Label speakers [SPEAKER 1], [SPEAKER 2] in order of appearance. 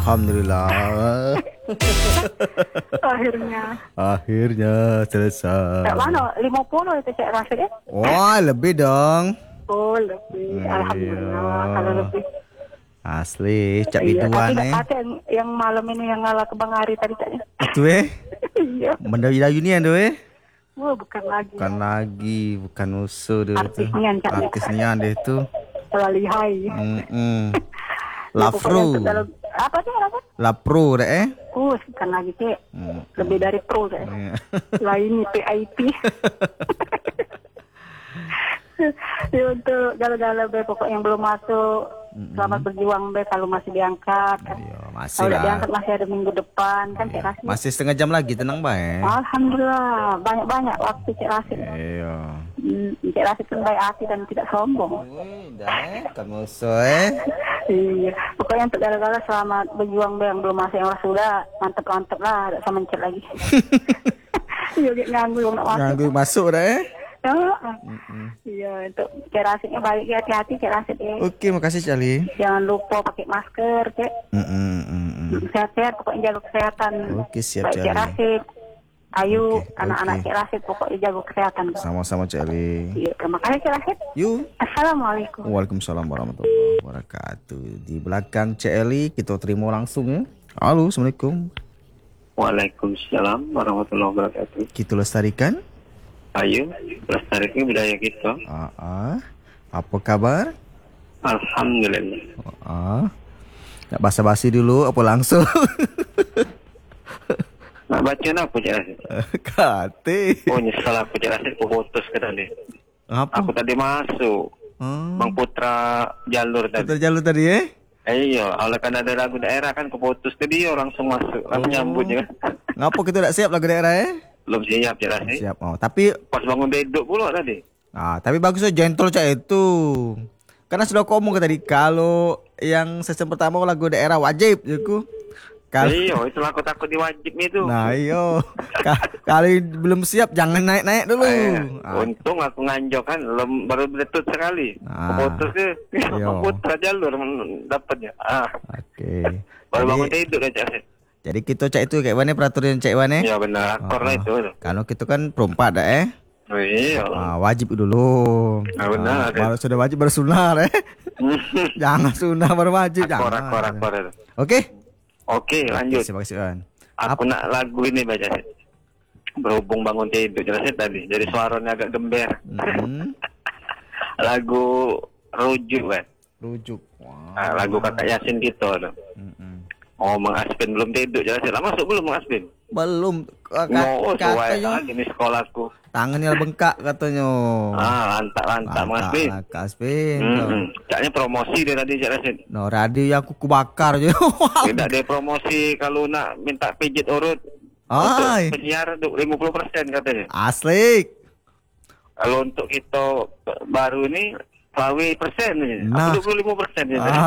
[SPEAKER 1] Alhamdulillah. Akhirnya selesai.
[SPEAKER 2] Tak mana 50 itu Cik Rasid ya?
[SPEAKER 1] Wah, lebih dong.
[SPEAKER 2] Oh lebih. Alhamdulillah kalau lebih.
[SPEAKER 1] Asli, cak
[SPEAKER 2] Iya,
[SPEAKER 1] biduan
[SPEAKER 2] tapi tak ada yang malam ini yang ngalah ke Bang Ari tadi Caknya.
[SPEAKER 1] Itu
[SPEAKER 2] Iya.
[SPEAKER 1] Mendayu ni tu
[SPEAKER 2] Wah bukan lagi.
[SPEAKER 1] Bukan musuh dia
[SPEAKER 2] Artis
[SPEAKER 1] tu.
[SPEAKER 2] nian, Cak.
[SPEAKER 1] Artis nian dia tu.
[SPEAKER 2] Terlalu high.
[SPEAKER 1] Lafro.
[SPEAKER 2] Apa sih apa?
[SPEAKER 1] Lapro dah
[SPEAKER 2] Bukan lagi Cik. Lebih dari pro Cik. Lain PIP. Ya untuk galau-galau be pokok yang belum masuk. Selamat berjuang be kalau masih diangkat.
[SPEAKER 1] Iya, masih
[SPEAKER 2] Kalau
[SPEAKER 1] lah.
[SPEAKER 2] diangkat masih ada minggu depan kan Cik Rasid.
[SPEAKER 1] Masih setengah jam lagi, tenang baik.
[SPEAKER 2] Alhamdulillah banyak-banyak waktu Cik Rasid.
[SPEAKER 1] Iya.
[SPEAKER 2] Cik Rasid kan baik hati dan tidak sombong.
[SPEAKER 1] Dah kan musuh
[SPEAKER 2] Iya. Pokoknya untuk galau-galau selamat berjuang be yang belum masuk yang sudah mantep-mantep lah, tak sama mencet lagi. Iya nganggu yang nak masuk.
[SPEAKER 1] Nganggu masuk dah
[SPEAKER 2] Iya, untuk Cik Rasidnya balik hati-hati Cik Rasid ya.
[SPEAKER 1] Okey, makasih Charlie.
[SPEAKER 2] Jangan lupa pakai masker, Cik. Sehat-sehat, pokoknya jaga kesehatan.
[SPEAKER 1] Okey, siap
[SPEAKER 2] Baik, Cik
[SPEAKER 1] Charlie.
[SPEAKER 2] Rasid. Ayo,
[SPEAKER 1] Okey,
[SPEAKER 2] anak-anak
[SPEAKER 1] okey.
[SPEAKER 2] Cik Rasid pokoknya jaga kesehatan.
[SPEAKER 1] Sama-sama Charlie.
[SPEAKER 2] Iya, terima kasih Cik Rasid.
[SPEAKER 1] You.
[SPEAKER 2] Assalamualaikum.
[SPEAKER 1] Waalaikumsalam warahmatullahi wabarakatuh. Di belakang Cik Eli kita terima langsung ya. Halo, Assalamualaikum.
[SPEAKER 3] Waalaikumsalam warahmatullahi wabarakatuh.
[SPEAKER 1] Kita lestarikan.
[SPEAKER 3] Ayo, lestarikan budaya kita.
[SPEAKER 1] Apa kabar?
[SPEAKER 3] Alhamdulillah.
[SPEAKER 1] Nak basa-basi dulu apa langsung?
[SPEAKER 3] Nak baca apa Cik Rasid?
[SPEAKER 1] Kate.
[SPEAKER 3] Oh nyesal aku Cik Rasid, aku putus ke tadi.
[SPEAKER 1] Apa?
[SPEAKER 3] Aku tadi masuk. Bang Putra jalur tadi.
[SPEAKER 1] Putar jalur tadi
[SPEAKER 3] Iya, kalau kan ada lagu daerah kan keputus tadi orang langsung masuk. Langsung nyambut je kan.
[SPEAKER 1] Ngapa kita tak siap lagu daerah
[SPEAKER 3] Belum siap Cik Rasid.
[SPEAKER 1] Siap. Tapi
[SPEAKER 3] Pas bangun tidur pula tadi.
[SPEAKER 1] tapi bagus gentle cak itu. Karena sudah aku omong tadi kalau yang season pertama lagu daerah wajib aku.
[SPEAKER 3] Iya, itulah aku takut diwajib itu.
[SPEAKER 1] Nah iyo kali belum siap jangan naik-naik dulu.
[SPEAKER 3] Untung aku nganjok kan baru beretut sekali. Keputus ke Bang Putra jalur dapatnya.
[SPEAKER 1] Oke.
[SPEAKER 3] Baru bangun tidur kan Cik Rasid.
[SPEAKER 1] Jadi kita cak itu kayak mana peraturan cak mana?
[SPEAKER 3] Ya benar, akor lah itu.
[SPEAKER 1] Kalau kita kan perempat dah
[SPEAKER 3] Oh, iya.
[SPEAKER 1] wajib dulu.
[SPEAKER 3] Benar.
[SPEAKER 1] Baru sudah wajib baru sunah Jangan sunah baru wajib.
[SPEAKER 3] Akor. Oke, lanjut.
[SPEAKER 1] Terima kasih Wan.
[SPEAKER 3] Aku nak lagu ini baca Cik. Berhubung bangun tidur jelasin tadi. Jadi suaranya agak gember. Lagu rujuk kan.
[SPEAKER 1] Rujuk.
[SPEAKER 3] Lagu Kakak Yasin gitu. Oh, Mang Asbin belum tidur jelasin. Lah masuk belum Mang Asbin?
[SPEAKER 1] Belum.
[SPEAKER 3] Katanya lagi nih sekolahku.
[SPEAKER 1] Tangannya bengkak katanya.
[SPEAKER 3] Lantak Mang Asbin.
[SPEAKER 1] Kak Asbin.
[SPEAKER 3] Caknya promosi dia tadi jelasin.
[SPEAKER 1] No, radio yang aku bakar je.
[SPEAKER 3] Tidak ada promosi kalau nak minta pijit urut. Untuk penyiar 50% katanya.
[SPEAKER 1] Asli.
[SPEAKER 3] Kalau untuk kita baru ini, 20% aja.
[SPEAKER 1] Nah.
[SPEAKER 3] Aku 25% aja.